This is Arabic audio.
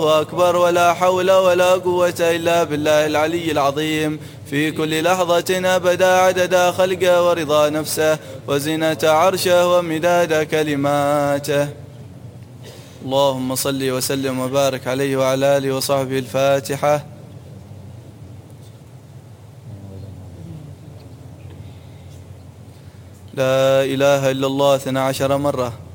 أكبر ولا حول ولا قوة إلا بالله العلي العظيم في كل لحظة أبدا عدد خلقه ورضا نفسه وزنة عرشه ومداد كلماته. اللهم صل وسلم وبارك عليه وعلى آله وصحبه. الفاتحة. لا إله إلا الله 12 مرة.